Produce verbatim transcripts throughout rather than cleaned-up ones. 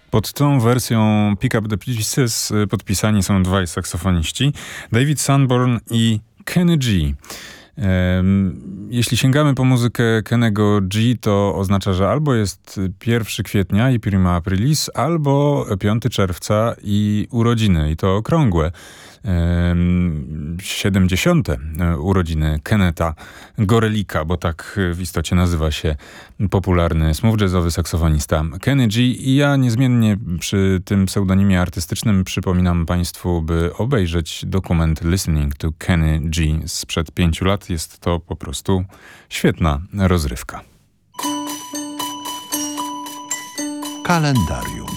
Pod tą wersją Pick Up the Pieces podpisani są dwaj saksofoniści, David Sanborn i Kenny G. Jeśli sięgamy po muzykę Kennego G, to oznacza, że albo jest pierwszego kwietnia i prima aprilis, albo piątego czerwca i urodziny, i to okrągłe. siedemdziesiąte urodziny Kenneta Gorelika, bo tak w istocie nazywa się popularny smooth jazzowy saksofonista Kenny G. I ja niezmiennie przy tym pseudonimie artystycznym przypominam Państwu, by obejrzeć dokument Listening to Kenny G sprzed pięciu lat. Jest to po prostu świetna rozrywka. Kalendarium.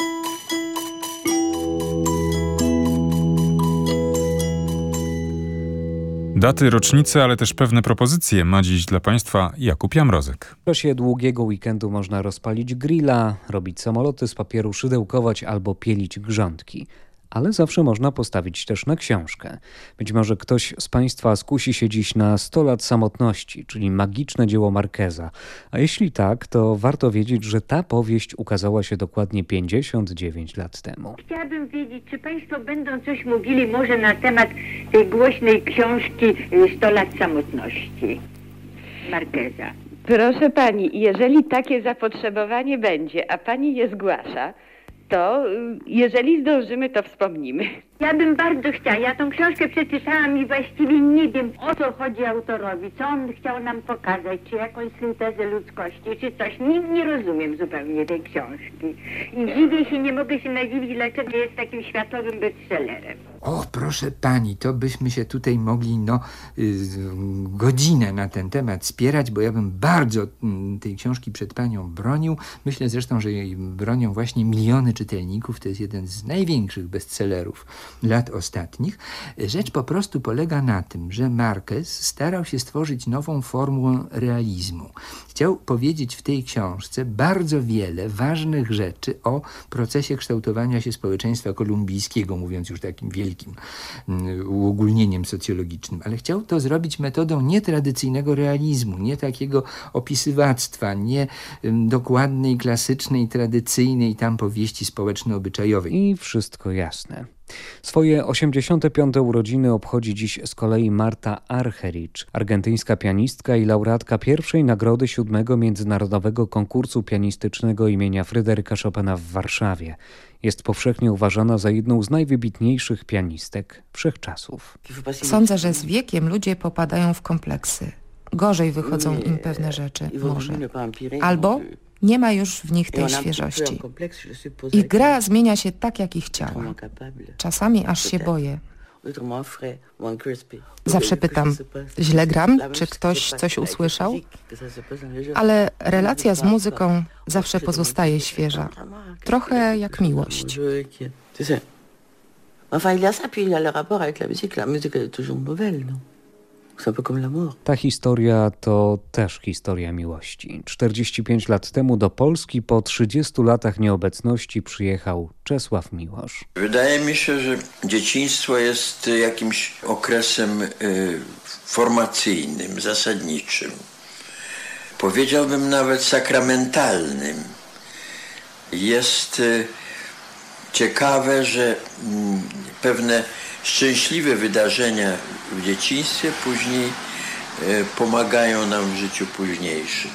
Daty, rocznice, ale też pewne propozycje ma dziś dla Państwa Jakub Jamrozek. W czasie długiego weekendu można rozpalić grilla, robić samoloty z papieru, szydełkować albo pielić grządki. Ale zawsze można postawić też na książkę. Być może ktoś z Państwa skusi się dziś na sto lat samotności, czyli magiczne dzieło Marqueza. A jeśli tak, to warto wiedzieć, że ta powieść ukazała się dokładnie pięćdziesiąt dziewięć lat temu. Chciałabym wiedzieć, czy Państwo będą coś mówili może na temat tej głośnej książki sto lat samotności Marqueza. Proszę Pani, jeżeli takie zapotrzebowanie będzie, a Pani je zgłasza, to jeżeli zdążymy, to wspomnimy. Ja bym bardzo chciała. Ja tą książkę przeczytałam i właściwie nie wiem, o co chodzi autorowi, co on chciał nam pokazać, czy jakąś syntezę ludzkości, czy coś. Nie, nie rozumiem zupełnie tej książki. I dziwię się, nie mogę się nadziwić, dlaczego jest takim światowym bestsellerem. O, proszę pani, to byśmy się tutaj mogli, no, y, godzinę na ten temat spierać, bo ja bym bardzo y, tej książki przed panią bronił. Myślę zresztą, że jej bronią właśnie miliony czytelników. To jest jeden z największych bestsellerów lat ostatnich. Rzecz po prostu polega na tym, że Marquez starał się stworzyć nową formułę realizmu. Chciał powiedzieć w tej książce bardzo wiele ważnych rzeczy o procesie kształtowania się społeczeństwa kolumbijskiego, mówiąc już takim wielkim uogólnieniem socjologicznym, ale chciał to zrobić metodą nietradycyjnego realizmu, nie takiego opisywactwa, nie dokładnej, klasycznej, tradycyjnej tam powieści społeczno-obyczajowej. I wszystko jasne. Swoje osiemdziesiąte piąte urodziny obchodzi dziś z kolei Marta Argerich, argentyńska pianistka i laureatka pierwszej nagrody siódmego Międzynarodowego Konkursu Pianistycznego imienia Fryderyka Chopina w Warszawie. Jest powszechnie uważana za jedną z najwybitniejszych pianistek wszechczasów. Sądzę, że z wiekiem ludzie popadają w kompleksy. Gorzej wychodzą im pewne rzeczy, może. Albo nie ma już w nich tej świeżości. Ich gra zmienia się tak, jak ich ciało. Czasami aż się boję. Zawsze pytam, źle gram, czy ktoś coś usłyszał? Ale relacja z muzyką zawsze pozostaje świeża. Trochę jak miłość. Ta historia to też historia miłości. czterdzieści pięć lat temu do Polski po trzydziestu latach nieobecności przyjechał Czesław Miłosz. Wydaje mi się, że dzieciństwo jest jakimś okresem y, formacyjnym, zasadniczym. Powiedziałbym nawet sakramentalnym. Jest y, ciekawe, że y, pewne szczęśliwe wydarzenia w dzieciństwie później pomagają nam w życiu późniejszym.